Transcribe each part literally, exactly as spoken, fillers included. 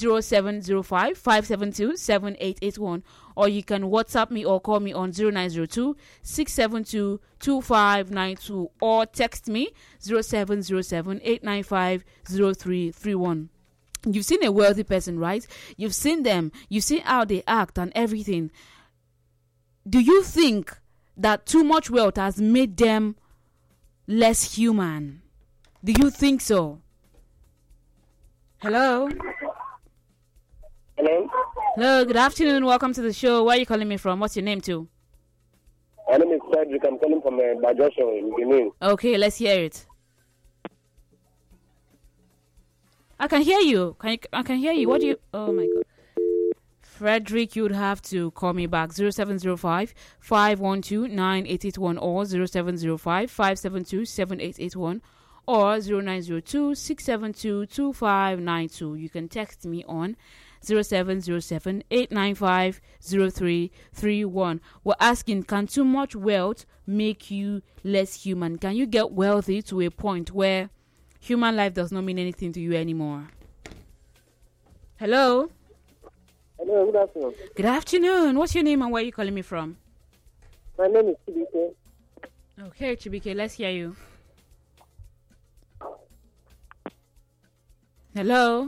zero seven zero five, five seven two, seven eight eight one, or you can WhatsApp me or call me on zero nine zero two, six seven two, two five nine two, or text me zero seven zero seven, eight nine five, zero three three one. You've seen a wealthy person, right? You've seen them. You've seen how they act and everything. Do you think that too much wealth has made them less human? Do you think so? Hello? Hello? Hello, good afternoon. Welcome to the show. Where are you calling me from? What's your name too? My name is Cedric. I'm calling from uh, Bajosho in Benin. Okay, let's hear it. I can hear you. Can you, I can hear you. What do you... Oh, my God. Frederick, you'd have to call me back. zero seven zero five, five one two, nine eight eight one or zero seven zero five, five seven two, seven eight eight one or zero nine zero two, six seven two, two five nine two. You can text me on zero seven zero seven, eight nine five, zero three three one. We're asking, can too much wealth make you less human? Can you get wealthy to a point where human life does not mean anything to you anymore? Hello? Hello, good afternoon. Good afternoon. What's your name and where are you calling me from? My name is Chibike. Okay, Chibike, let's hear you. Hello?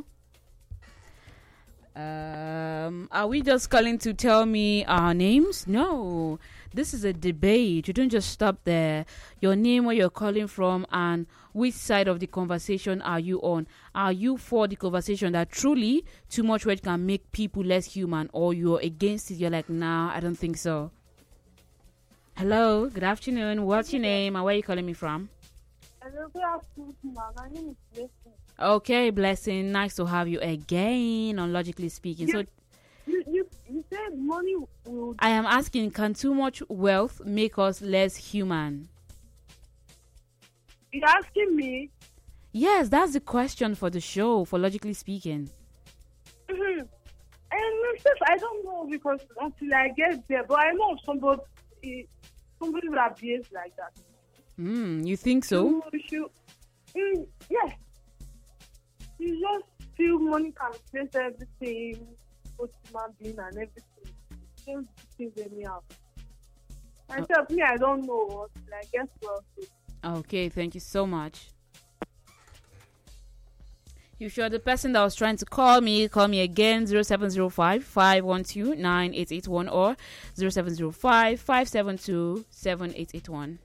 Um, are we just calling to tell me our names? No, this is a debate. You don't just stop there. Your name, where you're calling from, and which side of the conversation are you on? Are you for the conversation that truly too much weight can make people less human, or you're against it? You're like, nah, I don't think so. Hello, good afternoon. What's your name and where are you calling me from? Hello, good afternoon. My name is Blessing. Okay, Blessing. Nice to have you again on Logically Speaking. You, so you, you, you said money will... I am asking, can too much wealth make us less human? You're asking me? Yes, that's the question for the show, for Logically Speaking. Mm-hmm. And myself, I don't know, because until I get there, but I know somebody, somebody would behave like that. Hmm, you think so? You should, mm, yes. You just feel money can replace everything, both human being and everything. Just things anyhow. Myself, me, I don't know what, I guess well. Okay, thank you so much. If you're the person that was trying to call me, call me again, zero seven zero five, five one two, nine eight eight one or zero seven zero five, five seven two, seven eight eight one.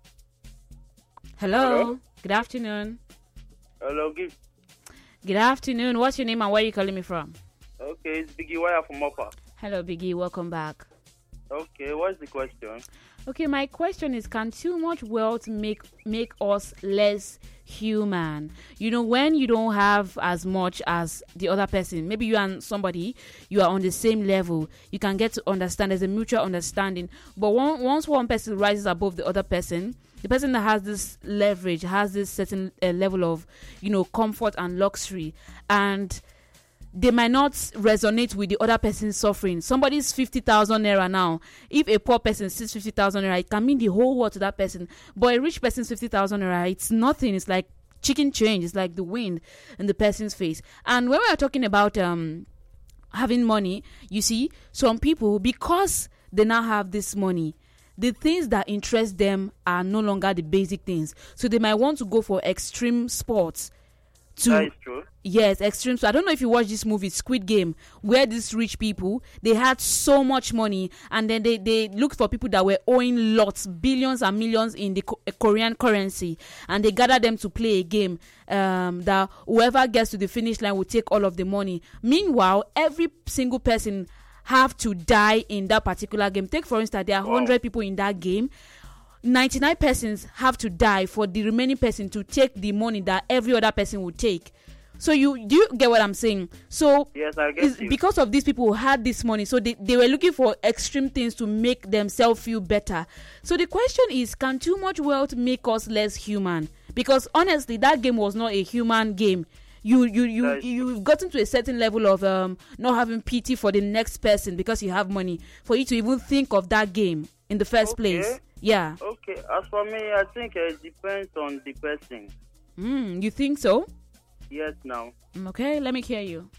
Hello. Hello? Good afternoon. Hello, give. Good afternoon. What's your name and where are you calling me from? Okay, it's Biggie Wire from Upper. Hello, Biggie. Welcome back. Okay, what's the question? Okay, my question is, can too much wealth make make us less human? You know, when you don't have as much as the other person, maybe you and somebody, you are on the same level, you can get to understand, there's a mutual understanding. But one, once one person rises above the other person, the person that has this leverage has this certain uh, level of, you know, comfort and luxury, and they might not resonate with the other person's suffering. Somebody's fifty thousand naira now. If a poor person sees fifty thousand naira, it can mean the whole world to that person. But a rich person's fifty thousand naira, it's nothing. It's like chicken change. It's like the wind in the person's face. And when we are talking about um having money, you see, some people, because they now have this money, the things that interest them are no longer the basic things. So they might want to go for extreme sports. To, that is true. Yes, extreme. So I don't know if you watch this movie, Squid Game, where these rich people, they had so much money, and then they, they looked for people that were owing lots, billions and millions in the Co- Korean currency, and they gathered them to play a game um, that whoever gets to the finish line will take all of the money. Meanwhile, every single person have to die in that particular game. Take, for instance, there are wow. one hundred people in that game. ninety-nine persons have to die for the remaining person to take the money that every other person would take. So you do you get what I'm saying? So yes, I get you. Because of these people who had this money, so they, they were looking for extreme things to make themselves feel better. So the question is, can too much wealth make us less human? Because honestly, that game was not a human game. You you you Right. you've gotten to a certain level of um not having pity for the next person because you have money for you to even think of that game in the first Okay. place. Yeah. Okay, as for me, I think uh, it depends on the person. Mm, you think so? Yes, now. Mm, Okay, let me hear you.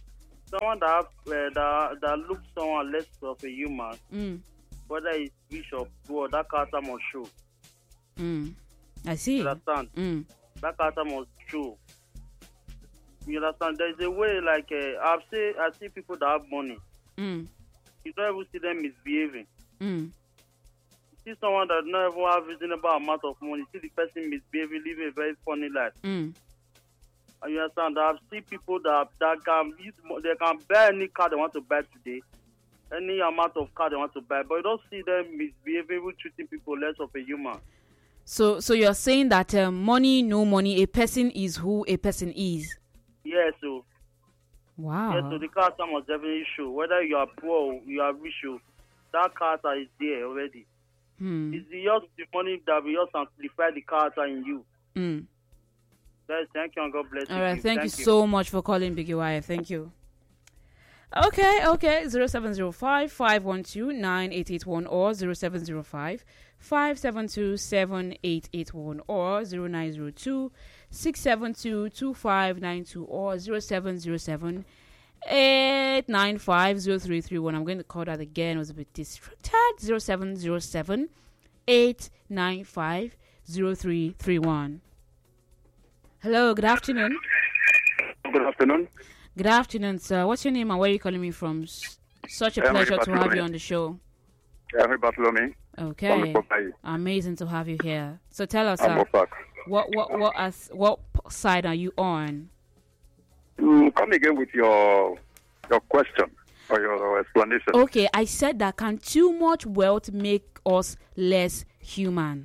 someone that have, uh, that that looks someone less of a human, Mm. whether it's rich or poor, that character must show. Mm. I see. You understand? Mm. That character must show. You understand? There's a way, like uh, I've seen, I see people that have money. Mm. You don't even see them misbehaving. Mm. You see someone that not even have reasonable amount of money. You see the person misbehaving, living a very funny life. Mm. And you understand? I've seen people that that can use, they can buy any car they want to buy today, any amount of car they want to buy, but you don't see them misbehaving, even treating people less of a human. So, so you're saying that um, money, no money, a person is who a person is. Yes, so Wow. yes, so the character must definitely show. Whether you are poor, or you are rich, oh, that character is there already. Hmm. It's just the money that will just amplify the character in you. Mm. Guys, thank you and God bless you. All right. Thank, Thank, you, you so much for calling, Biggie Wire. Thank you. Okay, okay. zero seven zero five, five one two, nine eight eight one or zero seven zero five, five seven two, seven eight eight one or zero nine zero two, six seven two, two five nine two or zero seven zero seven, eight nine five, zero three three one. I'm going to call that again. I was a bit distracted. zero seven zero seven, eight nine five, zero three three one. Hello, good afternoon. Good afternoon. Good afternoon, sir. What's your name and where are you calling me from? S- Such a Henry pleasure to have Bartolome. you on the show. Henry Bartolome. Okay. From Amazing to have you here. So tell us, I'm sir, back. what what what as what p- side are you on? Mm, come again with your your question or your explanation. Okay, I said that can too much wealth make us less human?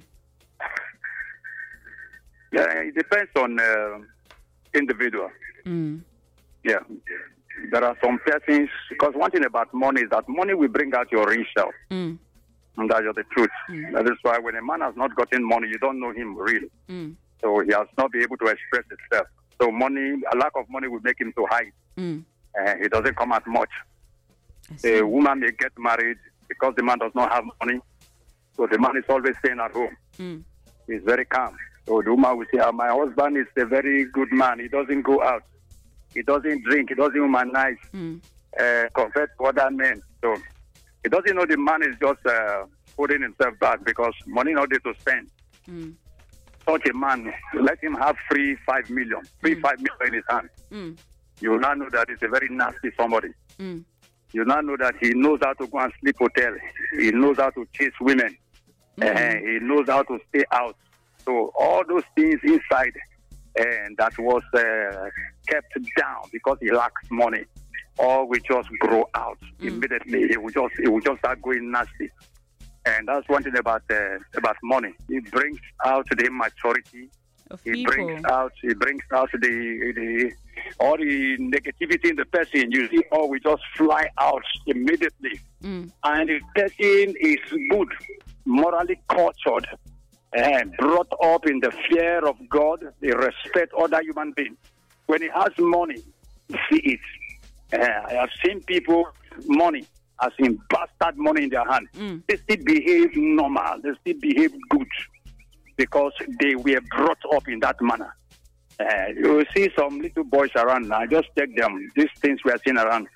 Yeah, it depends on uh, individual. Mm. Yeah. There are some persons, because one thing about money is that money will bring out your real self. Mm. And that's the truth. Mm. That is why when a man has not gotten money, you don't know him really. Mm. So he has not been able to express himself. So money, a lack of money will make him to hide. Mm. Uh, he doesn't come out much. I see. A woman may get married because the man does not have money. So the man is always staying at home. Mm. He's very calm. So the woman will say, oh, my husband is a very good man. He doesn't go out. He doesn't drink. He doesn't humanize Mm. uh, compared to other men. So he doesn't know the man is just uh, putting himself back because money not there to spend. Mm. Such a man, let him have free five million, free Mm. five million in his hand. Mm. You will now know that he's a very nasty somebody. Mm. You now know that he knows how to go and sleep hotel. He knows how to chase women. Mm. Uh, he knows how to stay out. So all those things inside and that was uh, kept down because he lacks money, all will just grow out Mm. immediately. It will just it will just start going nasty. And that's one thing about uh, about money. It brings out the maturity. Of It people. brings out it brings out the the all the negativity in the person. You see, all will just fly out immediately. Mm. And the person is good, morally cultured, and brought up in the fear of God. They respect other human beings. When he has money, you see it. Uh, I have seen people money, as in bastard money in their hand. Mm. They still behave normal. They still behave good because they were brought up in that manner. Uh, you will see some little boys around now. Just take them. These things we are seeing around.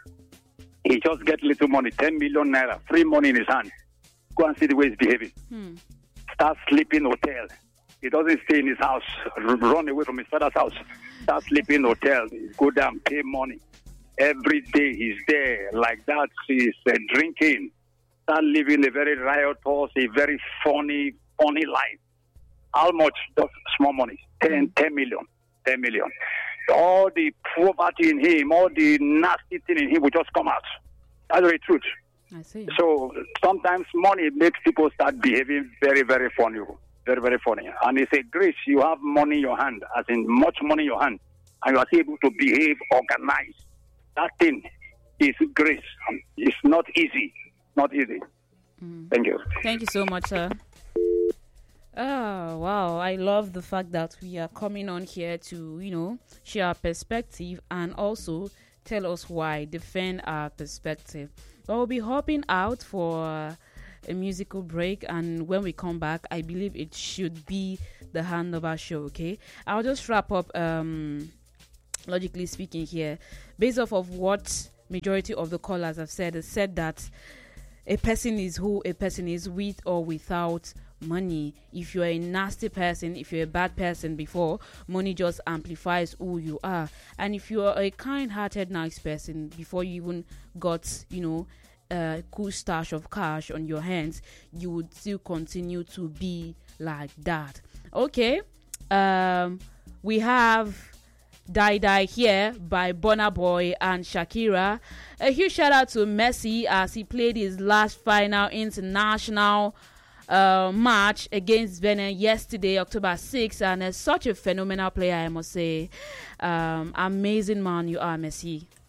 He just get little money, ten million naira, free money in his hand. Go and see the way he's behaving. Mm. Start sleeping hotel. He doesn't stay in his house. r- Run away from his father's house. Start sleeping hotel. Go down, pay money. Every day he's there like that. He's uh, drinking. Start living a very riotous, a very funny, funny life. How much? Just small money. ten, ten million. ten million. All the poverty in him, all the nasty thing in him will just come out. That's the truth. I see. So sometimes money makes people start behaving very, very funny. Very, very funny. And it's a grace. You have money in your hand, as in much money in your hand, and you are able to behave organized. That thing is grace. It's not easy. Not easy. Mm. Thank you. Thank you so much, sir. Oh, wow. I love the fact that we are coming on here to, you know, share our perspective and also tell us why, defend our perspective. But we'll be hopping out for a musical break, and when we come back, I believe it should be the hand of our show, okay? I'll just wrap up, um, logically speaking here, based off of what majority of the callers have said, has said that a person is who a person is, with or without money. If you're a nasty person, if you're a bad person before, money just amplifies who you are. And if you're a kind-hearted, nice person before you even got, you know, a cool stash of cash on your hands, you would still continue to be like that. Okay, um, we have Die Die here by Burna Boy and Shakira. A huge shout out to Messi as he played his last final international uh, match against Benin yesterday, October sixth, and is such a phenomenal player, I must say. Um, amazing man you are, Messi.